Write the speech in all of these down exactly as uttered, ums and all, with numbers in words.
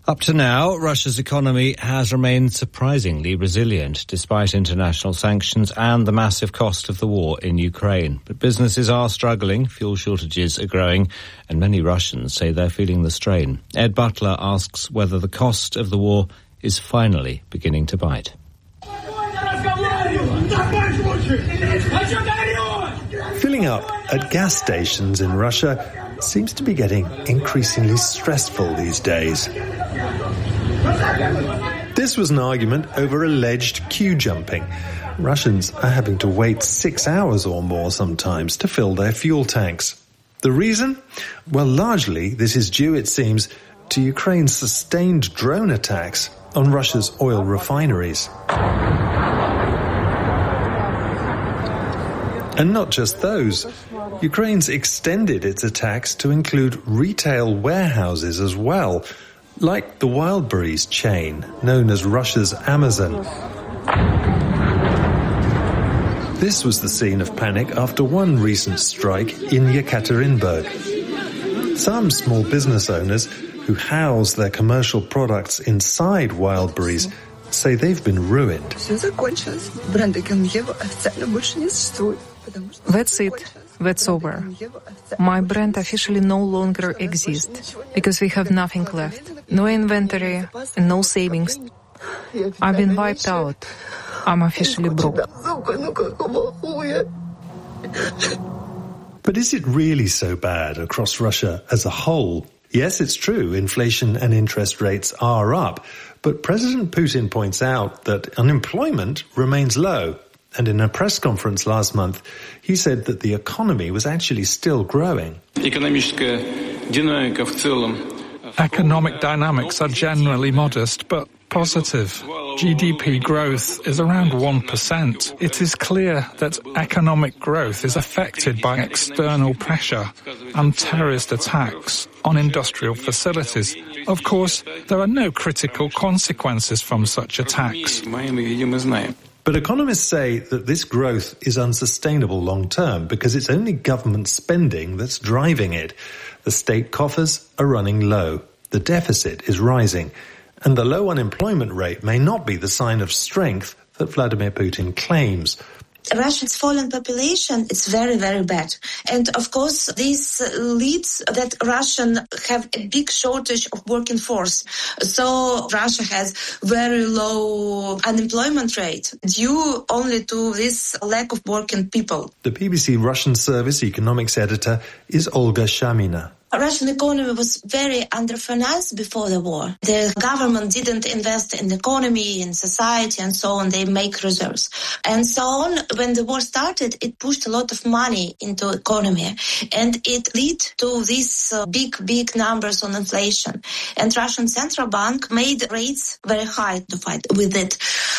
Up to now, Russia's economy has remained surprisingly resilient despite international sanctions and the massive cost of the war in Ukraine. But businesses are struggling, fuel shortages are growing, and many Russians say they're feeling the strain. Ed Butler asks whether the cost of the war is finally beginning to bite. Filling up at gas stations in Russia seems to be getting increasingly stressful these days. This was an argument over alleged queue jumping. Russians are having to wait six hours or more sometimes to fill their fuel tanks. The reason? Well, largely this is due, it seems, to Ukraine's sustained drone attacks on Russia's oil refineries. And not just those. Ukraine's extended its attacks to include retail warehouses as well, like the Wildberries chain, known as Russia's Amazon. This was the scene of panic after one recent strike in Yekaterinburg. Some small business owners who house their commercial products inside Wildberries say they've been ruined. That's it. That's over. My brand officially no longer exists because we have nothing left. No inventory and no savings. I've been wiped out. I'm officially broke. But is it really so bad across Russia as a whole? Yes, it's true, inflation and interest rates are up. But President Putin points out that unemployment remains low. And in a press conference last month, he said that the economy was actually still growing. Economic dynamics are generally modest, but positive. G D P growth is around one percent. It is clear that economic growth is affected by external pressure and terrorist attacks on industrial facilities. Of course, there are no critical consequences from such attacks. But economists say that this growth is unsustainable long term because it's only government spending that's driving it. The state coffers are running low. The deficit is rising. And the low unemployment rate may not be the sign of strength that Vladimir Putin claims. Russia's fallen population is very, very bad. And of course, this leads that Russians have a big shortage of working force. So Russia has very low unemployment rate due only to this lack of working people. The B B C Russian service economics editor is Olga Shamina. Russian economy was very underfinanced before the war. The government didn't invest in the economy, in society, and so on. They make reserves. And so on. When the war started, it pushed a lot of money into the economy. And it led to these uh, big, big numbers on inflation. And Russian central bank made rates very high to fight with it.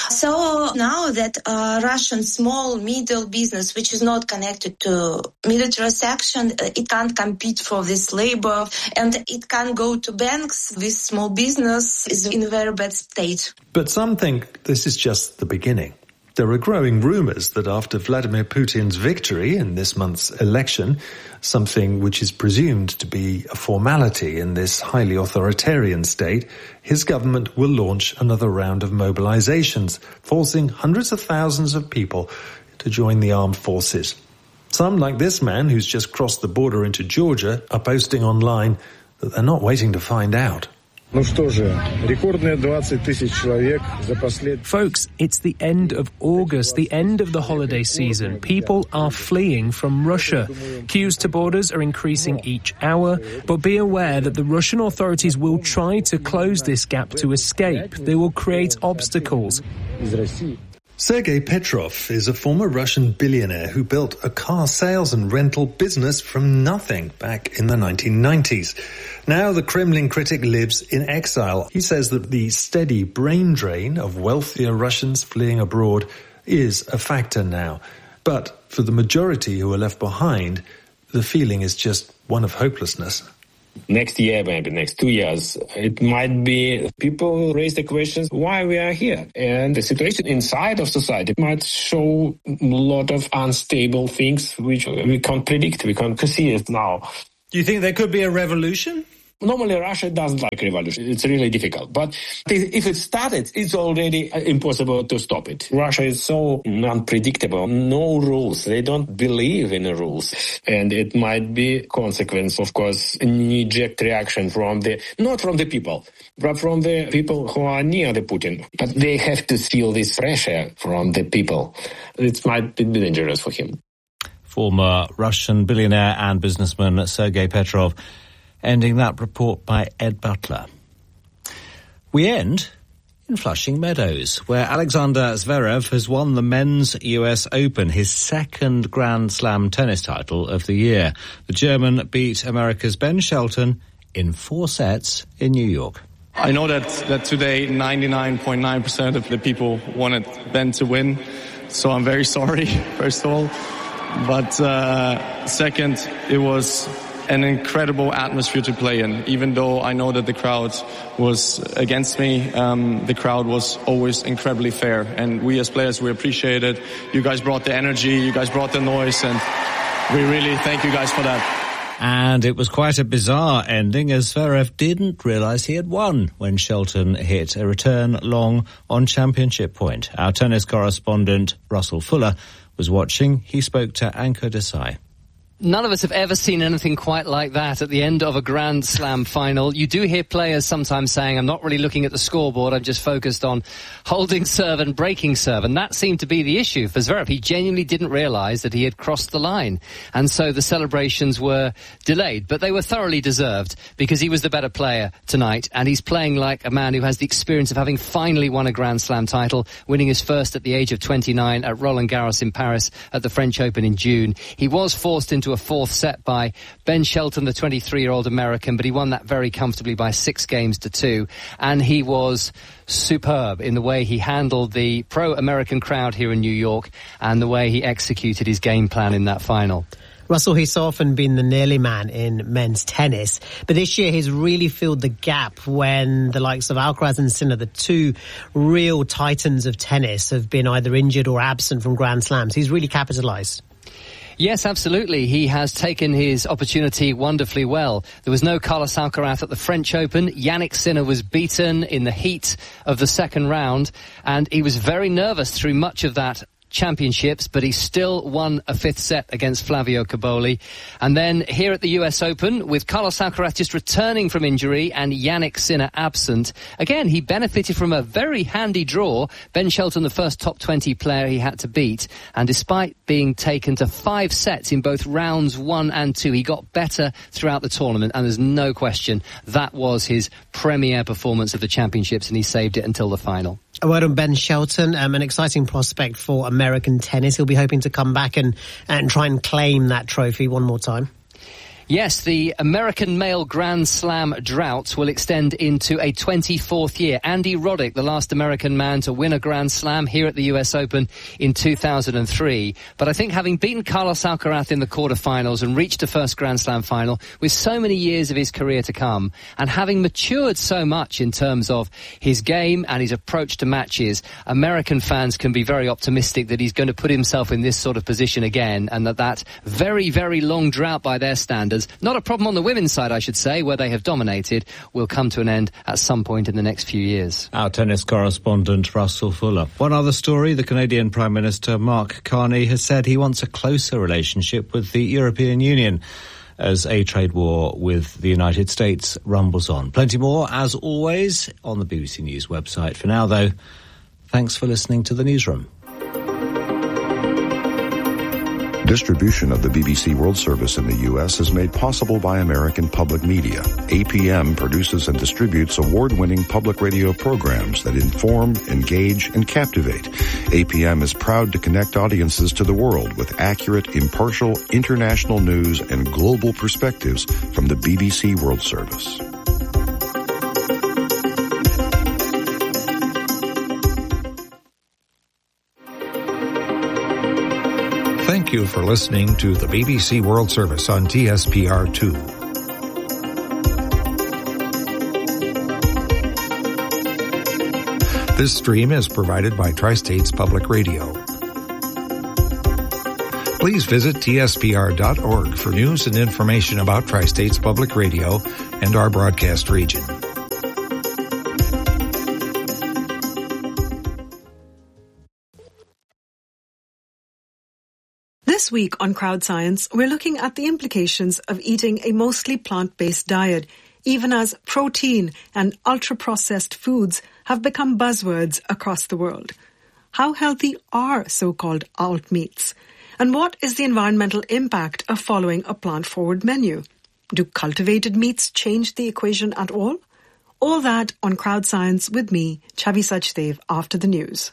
So now that uh, Russian small, middle business, which is not connected to military section, uh, it can't compete for this labor, and it can go to banks. This small business is in a very bad state. But some think this is just the beginning. There are growing rumors that after Vladimir Putin's victory in this month's election, something which is presumed to be a formality in this highly authoritarian state, his government will launch another round of mobilizations, forcing hundreds of thousands of people to join the armed forces. Some, like this man who's just crossed the border into Georgia, are posting online that they're not waiting to find out. Folks, it's the end of August, the end of the holiday season. People are fleeing from Russia. Queues to borders are increasing each hour, but be aware that the Russian authorities will try to close this gap to escape. They will create obstacles. Sergei Petrov is a former Russian billionaire who built a car sales and rental business from nothing back in the nineteen nineties. Now the Kremlin critic lives in exile. He says that the steady brain drain of wealthier Russians fleeing abroad is a factor now. But for the majority who are left behind, the feeling is just one of hopelessness. Next year, maybe next two years, it might be people raise the questions why we are here. And the situation inside of society might show a lot of unstable things which we can't predict. We can't see it now. Do you think there could be a revolution? Normally, Russia doesn't like revolution. It's really difficult. But if it started, it's already impossible to stop it. Russia is so unpredictable. No rules. They don't believe in the rules. And it might be consequence, of course, a knee-jerk reaction from the, not from the people, but from the people who are near the Putin. But they have to feel this pressure from the people. It might be dangerous for him. Former Russian billionaire and businessman Sergei Petrov, ending that report by Ed Butler. We end in Flushing Meadows, where Alexander Zverev has won the men's U S Open, his second Grand Slam tennis title of the year. The German beat America's Ben Shelton in four sets in New York. I know that, that today ninety-nine point nine percent of the people wanted Ben to win, so I'm very sorry, first of all. But uh, second, it was an incredible atmosphere to play in. Even though I know that the crowd was against me, um, the crowd was always incredibly fair. And we as players, we appreciate it. You guys brought the energy, you guys brought the noise, and we really thank you guys for that. And it was quite a bizarre ending, as Zverev didn't realise he had won when Shelton hit a return long on championship point. Our tennis correspondent, Russell Fuller, was watching. He spoke to Ankur Desai. None of us have ever seen anything quite like that at the end of a Grand Slam final. You do hear players sometimes saying, I'm not really looking at the scoreboard, I'm just focused on holding serve and breaking serve. And that seemed to be the issue for Zverev. He genuinely didn't realise that he had crossed the line. And so the celebrations were delayed. But they were thoroughly deserved because he was the better player tonight. And he's playing like a man who has the experience of having finally won a Grand Slam title, winning his first at the age of twenty-nine at Roland Garros in Paris at the French Open in June. He was forced into a fourth set by Ben Shelton, the twenty-three-year-old American, but he won that very comfortably by six games to two. And he was superb in the way he handled the pro-American crowd here in New York and the way he executed his game plan in that final. Russell, he's so often been the nearly man in men's tennis, but this year he's really filled the gap when the likes of Alcaraz and Sinner, the two real titans of tennis, have been either injured or absent from Grand Slams. He's really capitalised. Yes, absolutely. He has taken his opportunity wonderfully well. There was no Carlos Alcaraz at the French Open. Jannik Sinner was beaten in the heat of the second round, and he was very nervous through much of that championships, but he still won a fifth set against Flavio Cobolli. And then here at the U S Open, with Carlos Alcaraz just returning from injury and Jannik Sinner absent, again, he benefited from a very handy draw. Ben Shelton, the first top twenty player he had to beat, and despite being taken to five sets in both rounds one and two, he got better throughout the tournament, and there's no question that was his premier performance of the championships, and he saved it until the final. A word on Ben Shelton, um, an exciting prospect for American tennis. He'll be hoping to come back and, and try and claim that trophy one more time. Yes, the American male Grand Slam drought will extend into a twenty-fourth year. Andy Roddick, the last American man to win a Grand Slam here at the U S Open in two thousand three. But I think having beaten Carlos Alcaraz in the quarterfinals and reached a first Grand Slam final with so many years of his career to come, and having matured so much in terms of his game and his approach to matches, American fans can be very optimistic that he's going to put himself in this sort of position again, and that that very, very long drought by their standards, not a problem on the women's side, I should say, where they have dominated, will come to an end at some point in the next few years. Our tennis correspondent, Russell Fuller. One other story, the Canadian Prime Minister, Mark Carney, has said he wants a closer relationship with the European Union as a trade war with the United States rumbles on. Plenty more, as always, on the B B C News website. For now, though, thanks for listening to The Newsroom. Distribution of the B B C World Service in the U S is made possible by American Public Media. A P M produces and distributes award-winning public radio programs that inform, engage, and captivate. A P M is proud to connect audiences to the world with accurate, impartial, international news and global perspectives from the B B C World Service. Thank you for listening to the B B C World Service on T S P R two. This stream is provided by Tri-States Public Radio. Please visit T S P R dot org for news and information about Tri-States Public Radio and our broadcast region. This week on Crowd Science, we're looking at the implications of eating a mostly plant-based diet, even as protein and ultra-processed foods have become buzzwords across the world. How healthy are so-called alt meats? And what is the environmental impact of following a plant-forward menu? Do cultivated meats change the equation at all? All that on Crowd Science with me, Chavi Sachdev, after the news.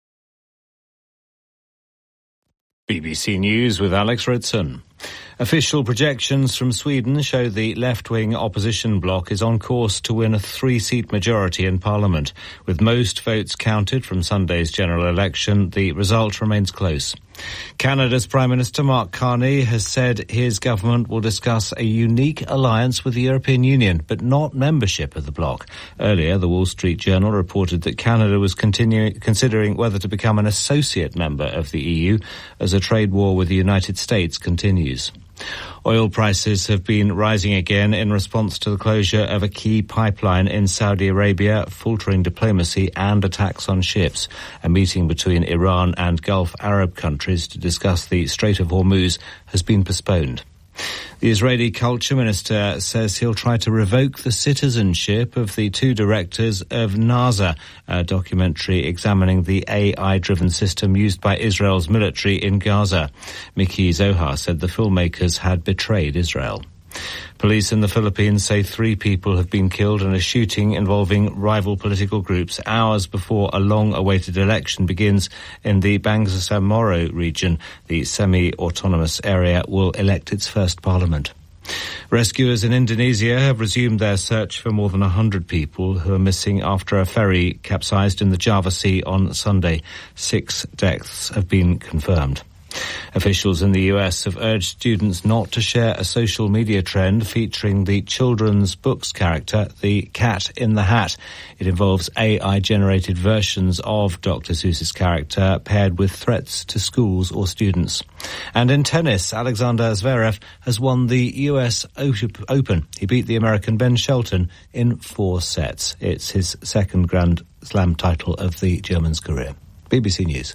B B C News with Alex Ridson. Official projections from Sweden show the left-wing opposition bloc is on course to win a three-seat majority in Parliament. With most votes counted from Sunday's general election, the result remains close. Canada's Prime Minister Mark Carney has said his government will discuss a unique alliance with the European Union, but not membership of the bloc. Earlier, the Wall Street Journal reported that Canada was continue- considering whether to become an associate member of the E U as a trade war with the United States continues. Oil prices have been rising again in response to the closure of a key pipeline in Saudi Arabia, faltering diplomacy and attacks on ships. A meeting between Iran and Gulf Arab countries to discuss the Strait of Hormuz has been postponed. The Israeli culture minister says he'll try to revoke the citizenship of the two directors of NASA, a documentary examining the A I-driven system used by Israel's military in Gaza. Miki Zohar said the filmmakers had betrayed Israel. Police in the Philippines say three people have been killed in a shooting involving rival political groups hours before a long-awaited election begins in the Bangsamoro region. The semi-autonomous area will elect its first parliament. Rescuers in Indonesia have resumed their search for more than one hundred people who are missing after a ferry capsized in the Java Sea on Sunday. Six deaths have been confirmed. Officials in the U S have urged students not to share a social media trend featuring the children's books character, the Cat in the Hat. It involves A I-generated versions of Doctor Seuss's character paired with threats to schools or students. And in tennis, Alexander Zverev has won the U S Open. He beat the American Ben Shelton in four sets. It's his second Grand Slam title of the German's career. B B C News.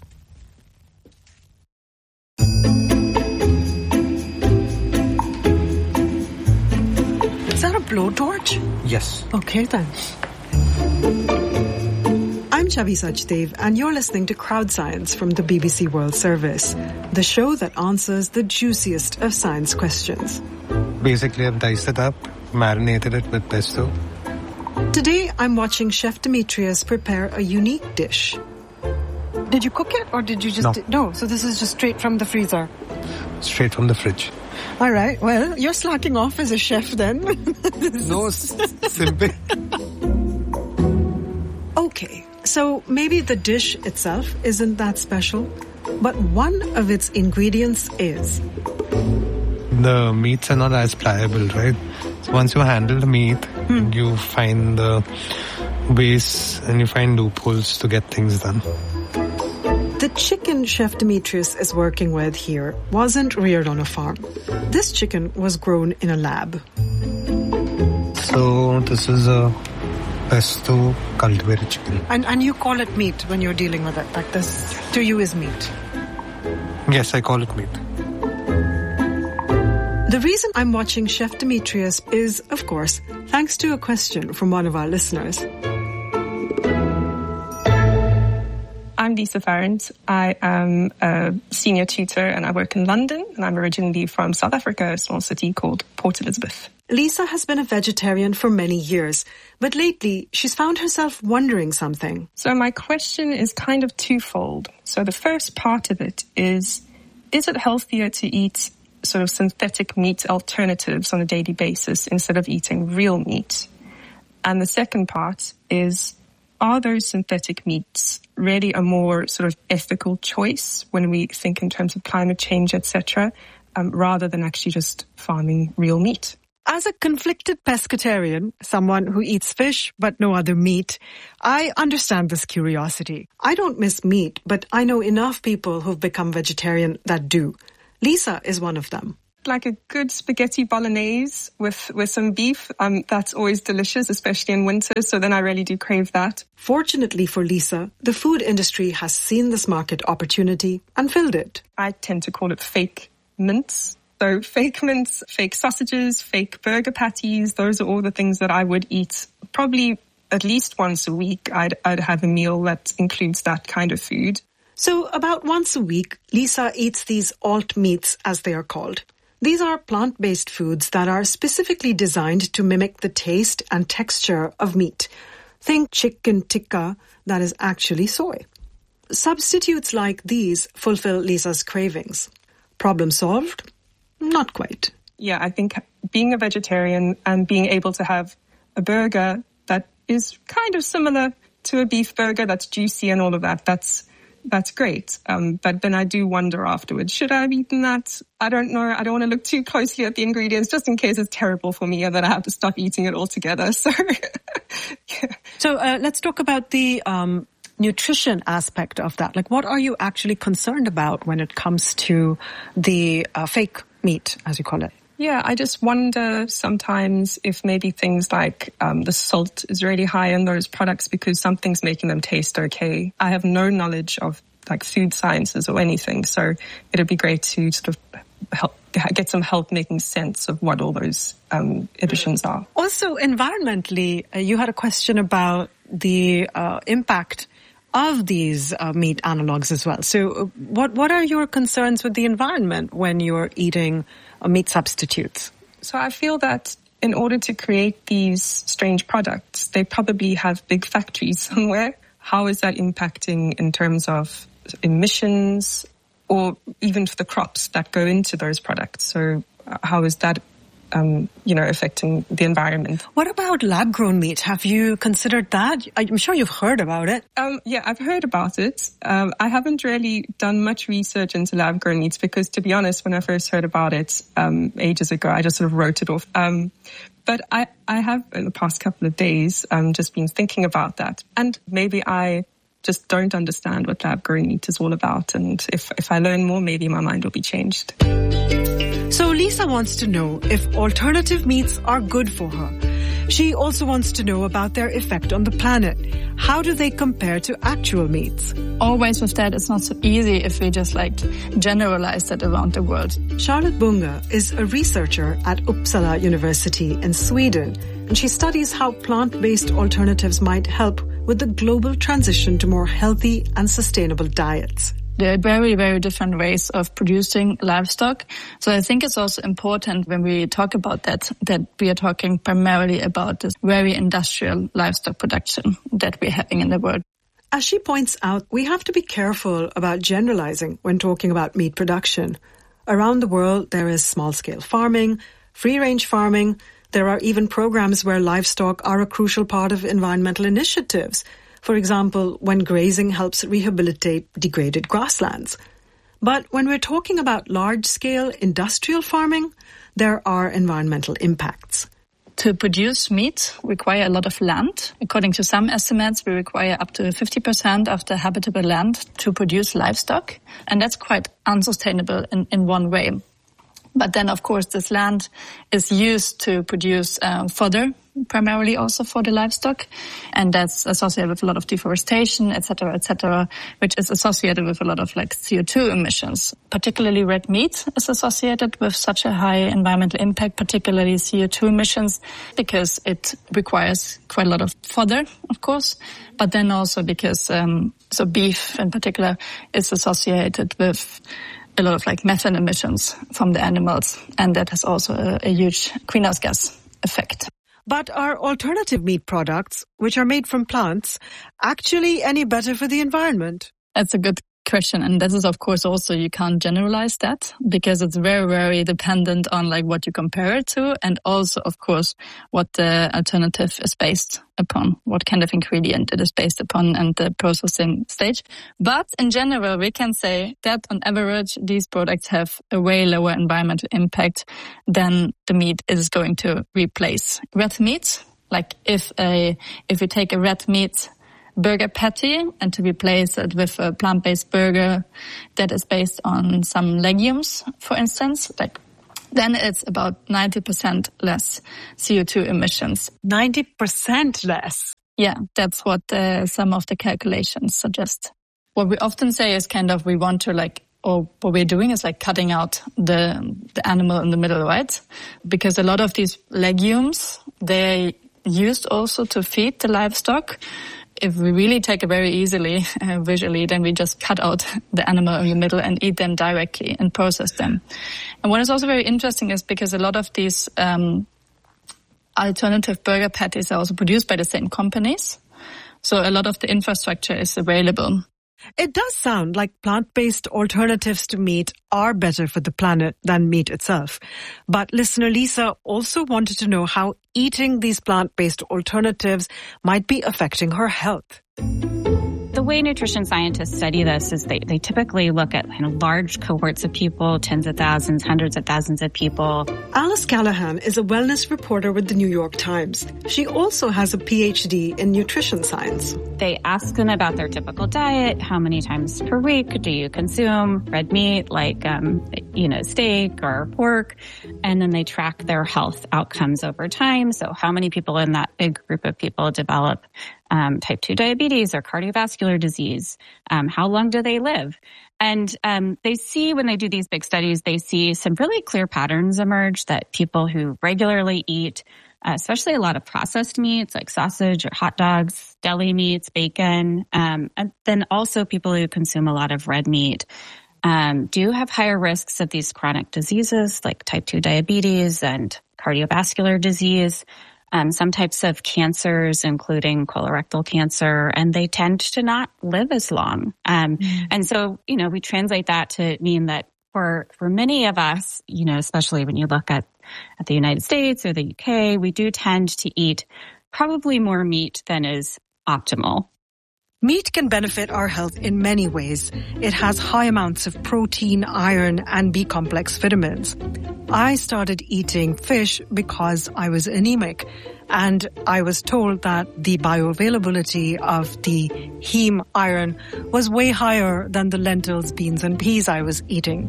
Is that a blowtorch? Yes. Okay then. I'm Chavi Sachdev and you're listening to Crowd Science from the B B C World Service, the show that answers the juiciest of science questions. Basically, I've diced it up, marinated it with pesto. Today, I'm watching Chef Demetrius prepare a unique dish. Did you cook it or did you just... No. Di- no, so this is just straight from the freezer. Straight from the fridge. All right, well, you're slacking off as a chef then. No, simple. Okay, so maybe the dish itself isn't that special, but one of its ingredients is... The meats are not as pliable, right? So once you handle the meat, hmm. you find the ways and you find loopholes to get things done. The chicken Chef Demetrius is working with here wasn't reared on a farm. This chicken was grown in a lab. So this is a pesto cultivated chicken. And and you call it meat when you're dealing with it, like this to you is meat? Yes, I call it meat. The reason I'm watching Chef Demetrius is, of course, thanks to a question from one of our listeners. I'm Lisa Farrant. I am a senior tutor and I work in London, and I'm originally from South Africa, a small city called Port Elizabeth. Lisa has been a vegetarian for many years, but lately she's found herself wondering something. So my question is kind of twofold. So the first part of it is, is it healthier to eat sort of synthetic meat alternatives on a daily basis instead of eating real meat? And the second part is, are those synthetic meats really a more sort of ethical choice when we think in terms of climate change, et cetera, um, rather than actually just farming real meat? As a conflicted pescatarian, someone who eats fish but no other meat, I understand this curiosity. I don't miss meat, but I know enough people who've become vegetarian that do. Lisa is one of them. Like a good spaghetti bolognese with, with some beef. Um, that's always delicious, especially in winter. So then I really do crave that. Fortunately for Lisa, the food industry has seen this market opportunity and filled it. I tend to call it fake mince. So fake mince, fake sausages, fake burger patties. Those are all the things that I would eat probably at least once a week. I'd, I'd have a meal that includes that kind of food. So about once a week, Lisa eats these alt meats, as they are called. These are plant-based foods that are specifically designed to mimic the taste and texture of meat. Think chicken tikka that is actually soy. Substitutes like these fulfill Lisa's cravings. Problem solved? Not quite. Yeah, I think being a vegetarian and being able to have a burger that is kind of similar to a beef burger, that's juicy and all of that, that's That's great. Um, but then I do wonder afterwards, should I have eaten that? I don't know. I don't want to look too closely at the ingredients just in case it's terrible for me and then I have to stop eating it altogether. So, yeah. So uh, let's talk about the um, nutrition aspect of that. Like, what are you actually concerned about when it comes to the uh, fake meat, as you call it? Yeah, I just wonder sometimes if maybe things like um, the salt is really high in those products because something's making them taste okay. I have no knowledge of like food sciences or anything, so it'd be great to sort of help get some help making sense of what all those um, additions are. Also, environmentally, uh, you had a question about the uh, impact of these uh, meat analogs as well. So uh, what what are your concerns with the environment when you're eating uh, meat substitutes? So I feel that in order to create these strange products, they probably have big factories somewhere. How is that impacting in terms of emissions or even for the crops that go into those products? So uh, how is that Um, you know, affecting the environment? What about lab-grown meat? Have you considered that? I'm sure you've heard about it. Um, yeah, I've heard about it. Um, I haven't really done much research into lab-grown meats because, to be honest, when I first heard about it um, ages ago, I just sort of wrote it off. Um, but I, I have, in the past couple of days, um, just been thinking about that. And maybe I just don't understand what lab-grown meat is all about. And if, if I learn more, maybe my mind will be changed. So Lisa wants to know if alternative meats are good for her. She also wants to know about their effect on the planet. How do they compare to actual meats? Always with that, it's not so easy if we just like generalize that around the world. Charlotte Bunga is a researcher at Uppsala University in Sweden, and she studies how plant-based alternatives might help with the global transition to more healthy and sustainable diets. There are very, very different ways of producing livestock. So I think it's also important when we talk about that, that we are talking primarily about this very industrial livestock production that we're having in the world. As she points out, we have to be careful about generalizing when talking about meat production. Around the world, there is small-scale farming, free-range farming. There are even programs where livestock are a crucial part of environmental initiatives. For example, when grazing helps rehabilitate degraded grasslands. But when we're talking about large-scale industrial farming, there are environmental impacts. To produce meat require a lot of land. According to some estimates, we require up to fifty percent of the habitable land to produce livestock. And that's quite unsustainable in, in one way. But then, of course, this land is used to produce um, fodder, primarily also for the livestock. And that's associated with a lot of deforestation, et cetera, et cetera, which is associated with a lot of like C O two emissions. Particularly red meat is associated with such a high environmental impact, particularly C O two emissions, because it requires quite a lot of fodder, of course, but then also because, um, so beef in particular is associated with a lot of like methane emissions from the animals, and that has also a, a huge greenhouse gas effect. But are alternative meat products, which are made from plants, actually any better for the environment? That's a good question, and this is of course also, you can't generalize that because it's very, very dependent on like what you compare it to, and also of course what the alternative is based upon, what kind of ingredient it is based upon and the processing stage. But in general, we can say that on average, these products have a way lower environmental impact than the meat is going to replace. Red meat, like if a, if we take a red meat burger patty and to replace it with a plant-based burger that is based on some legumes, for instance, like then it's about ninety percent less C O two emissions. ninety percent less? Yeah, that's what uh, some of the calculations suggest. What we often say is kind of we want to like, or what we're doing is like cutting out the the animal in the middle, right? Because a lot of these legumes, they're used also to feed the livestock. If we really take it very easily uh, visually, then we just cut out the animal in the middle and eat them directly and process them. And what is also very interesting is because a lot of these um, alternative burger patties are also produced by the same companies. So a lot of the infrastructure is available. It does sound like plant-based alternatives to meat are better for the planet than meat itself. But listener Lisa also wanted to know how eating these plant-based alternatives might be affecting her health. The way nutrition scientists study this is they, they typically look at kind of large cohorts of people, tens of thousands, hundreds of thousands of people. Alice Callahan is a wellness reporter with the New York Times. She also has a P H D in nutrition science. They ask them about their typical diet. How many times per week do you consume red meat like, um, you know, steak or pork? And then they track their health outcomes over time. So how many people in that big group of people develop Um, type two diabetes or cardiovascular disease? Um, how long do they live? And um, they see when they do these big studies, they see some really clear patterns emerge that people who regularly eat, uh, especially a lot of processed meats like sausage or hot dogs, deli meats, bacon, um, and then also people who consume a lot of red meat um, do have higher risks of these chronic diseases like type two diabetes and cardiovascular disease. Um, some types of cancers, including colorectal cancer, and they tend to not live as long. Um, mm. And so, you know, we translate that to mean that for, for many of us, you know, especially when you look at, at the United States or the U K, we do tend to eat probably more meat than is optimal. Meat can benefit our health in many ways. It has high amounts of protein, iron, and B-complex vitamins. I started eating fish because I was anemic, and I was told that the bioavailability of the heme iron was way higher than the lentils, beans, and peas I was eating.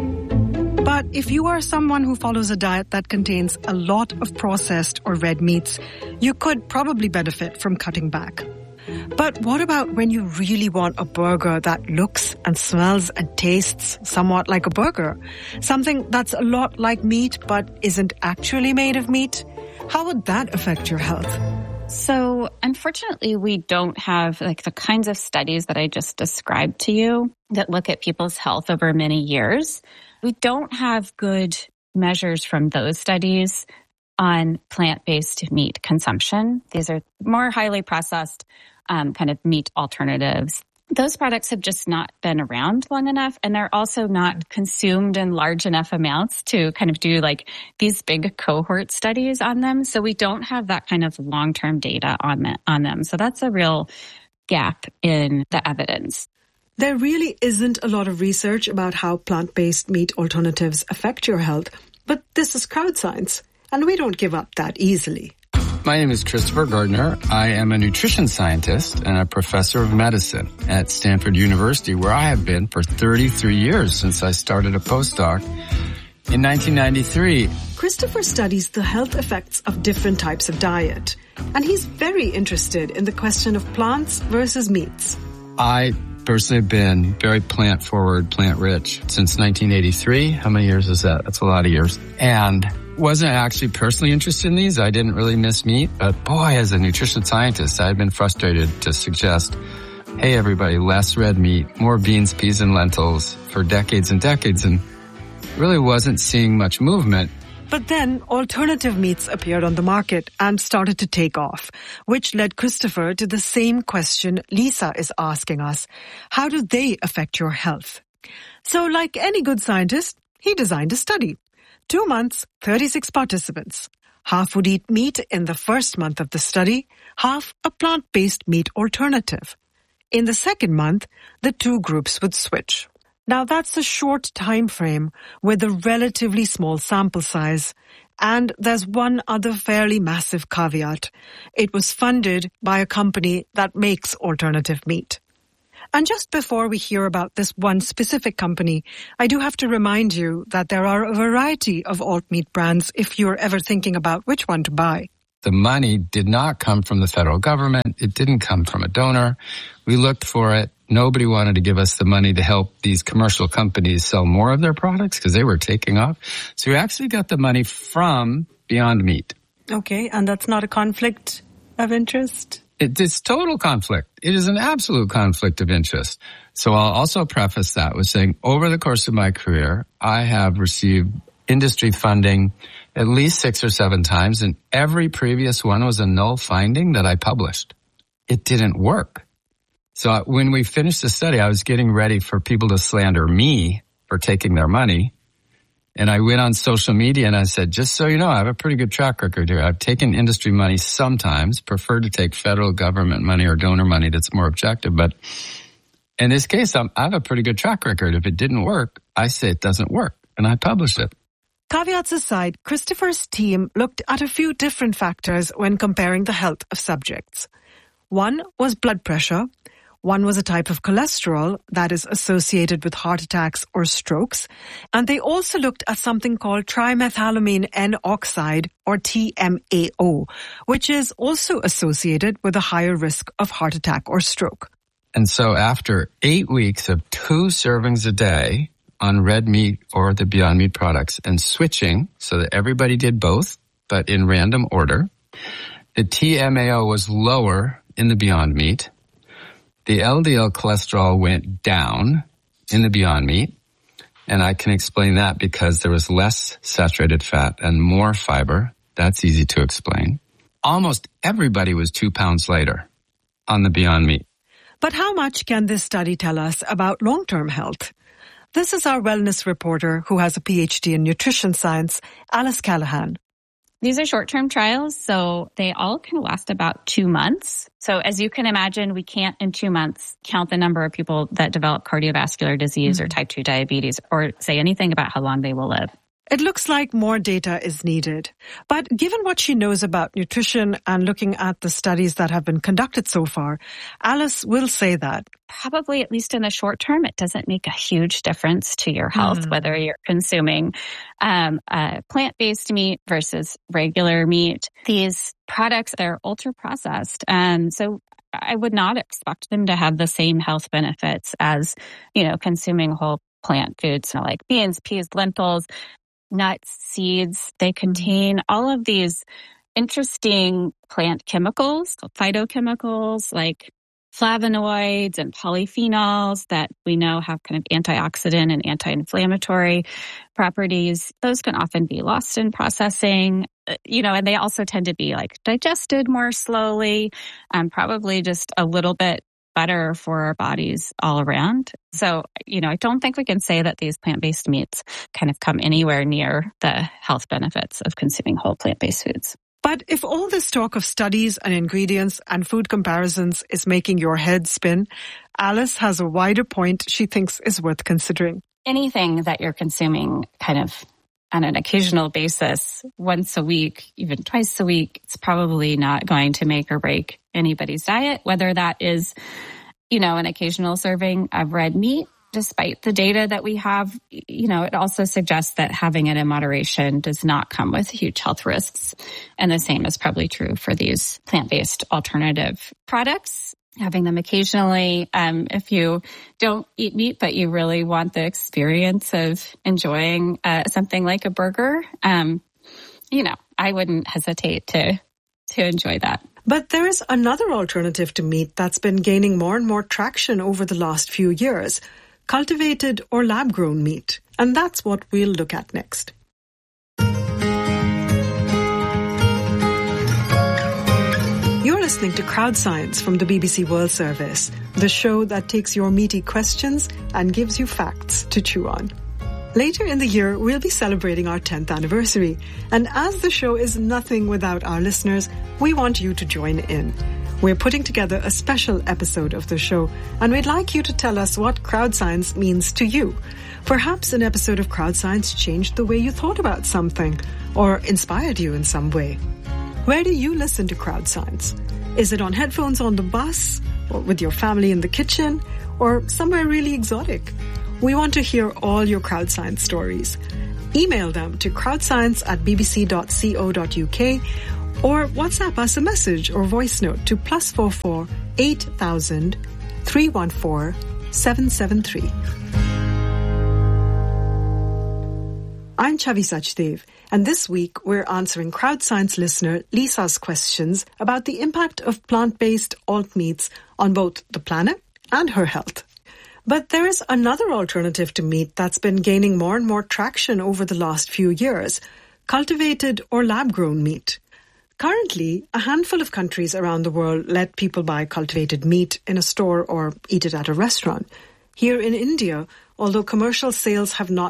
But if you are someone who follows a diet that contains a lot of processed or red meats, you could probably benefit from cutting back. But what about when you really want a burger that looks and smells and tastes somewhat like a burger? Something that's a lot like meat but isn't actually made of meat? How would that affect your health? So unfortunately, we don't have like the kinds of studies that I just described to you that look at people's health over many years. We don't have good measures from those studies on plant-based meat consumption. These are more highly processed Um, kind of meat alternatives. Those products have just not been around long enough, and they're also not consumed in large enough amounts to kind of do like these big cohort studies on them. So we don't have that kind of long-term data on, the, on them. So that's a real gap in the evidence. There really isn't a lot of research about how plant-based meat alternatives affect your health, but this is crowd science, and we don't give up that easily. My name is Christopher Gardner. I am a nutrition scientist and a professor of medicine at Stanford University, where I have been for thirty-three years since I started a postdoc in nineteen ninety-three. Christopher studies the health effects of different types of diet, and he's very interested in the question of plants versus meats. I personally have been very plant-forward, plant-rich since nineteen eighty-three. How many years is that? That's a lot of years. And wasn't actually personally interested in these. I didn't really miss meat. But boy, as a nutrition scientist, I've been frustrated to suggest, hey, everybody, less red meat, more beans, peas, and lentils for decades and decades, and really wasn't seeing much movement. But then alternative meats appeared on the market and started to take off, which led Christopher to the same question Lisa is asking us. How do they affect your health? So like any good scientist, he designed a study. Two months, thirty-six participants. Half would eat meat in the first month of the study, half a plant-based meat alternative. In the second month, the two groups would switch. Now that's a short time frame with a relatively small sample size. And there's one other fairly massive caveat. It was funded by a company that makes alternative meat. And just before we hear about this one specific company, I do have to remind you that there are a variety of alt meat brands if you're ever thinking about which one to buy. The money did not come from the federal government. It didn't come from a donor. We looked for it. Nobody wanted to give us the money to help these commercial companies sell more of their products because they were taking off. So we actually got the money from Beyond Meat. Okay, and that's not a conflict of interest? It is total conflict. It is an absolute conflict of interest. So I'll also preface that with saying over the course of my career, I have received industry funding at least six or seven times, and every previous one was a null finding that I published. It didn't work. So when we finished the study, I was getting ready for people to slander me for taking their money. And I went on social media and I said, just so you know, I have a pretty good track record here. I've taken industry money sometimes, prefer to take federal government money or donor money that's more objective. But in this case, I'm, I have a pretty good track record. If it didn't work, I say it doesn't work, and I publish it. Caveats aside, Christopher's team looked at a few different factors when comparing the health of subjects. One was blood pressure. One was a type of cholesterol that is associated with heart attacks or strokes. And they also looked at something called trimethylamine N-oxide, or T M A O, which is also associated with a higher risk of heart attack or stroke. And so after eight weeks of two servings a day on red meat or the Beyond Meat products and switching so that everybody did both, but in random order, the T M A O was lower in the Beyond Meat. The L D L cholesterol went down in the Beyond Meat, and I can explain that because there was less saturated fat and more fiber. That's easy to explain. Almost everybody was two pounds lighter on the Beyond Meat. But how much can this study tell us about long-term health? This is our wellness reporter who has a P H D in nutrition science, Alice Callahan. These are short-term trials, so they all can last about two months. So as you can imagine, we can't in two months count the number of people that develop cardiovascular disease mm-hmm. or type two diabetes or say anything about how long they will live. It looks like more data is needed. But given what she knows about nutrition and looking at the studies that have been conducted so far, Alice will say that probably, at least in the short term, it doesn't make a huge difference to your health, mm. whether you're consuming um, uh, plant-based meat versus regular meat. These products, they're ultra-processed. And so I would not expect them to have the same health benefits as, you know, consuming whole plant foods, you know, like beans, peas, lentils, nuts, seeds. They contain all of these interesting plant chemicals, phytochemicals like flavonoids and polyphenols that we know have kind of antioxidant and anti-inflammatory properties. Those can often be lost in processing, you know, and they also tend to be like digested more slowly, and probably just a little bit better for our bodies all around. So, you know, I don't think we can say that these plant-based meats kind of come anywhere near the health benefits of consuming whole plant-based foods. But if all this talk of studies and ingredients and food comparisons is making your head spin, Alice has a wider point she thinks is worth considering. Anything that you're consuming kind of on an occasional basis, once a week, even twice a week, it's probably not going to make or break anybody's diet, whether that is, you know, an occasional serving of red meat. Despite the data that we have, you know, it also suggests that having it in moderation does not come with huge health risks. And the same is probably true for these plant-based alternative products. Having them occasionally, um, if you don't eat meat, but you really want the experience of enjoying uh, something like a burger, um, you know, I wouldn't hesitate to to enjoy that. But there is another alternative to meat that's been gaining more and more traction over the last few years: cultivated or lab-grown meat. And that's what we'll look at next. You're listening to Crowd Science from the B B C World Service, the show that takes your meaty questions and gives you facts to chew on. Later in the year, we'll be celebrating our tenth anniversary. And as the show is nothing without our listeners, we want you to join in. We're putting together a special episode of the show, and we'd like you to tell us what crowd science means to you. Perhaps an episode of Crowd Science changed the way you thought about something, or inspired you in some way. Where do you listen to Crowd Science? Is it on headphones on the bus, or with your family in the kitchen, or somewhere really exotic? We want to hear all your Crowd Science stories. Email them to crowdscience at b b c dot co dot u k or WhatsApp us a message or voice note to plus four four eight thousand three one four seven seven three. I'm Chavi Sachdev, and this week we're answering Crowd Science listener Lisa's questions about the impact of plant-based alt meats on both the planet and her health. But there is another alternative to meat that's been gaining more and more traction over the last few years: cultivated or lab-grown meat. Currently, a handful of countries around the world let people buy cultivated meat in a store or eat it at a restaurant. Here in India, although commercial sales have not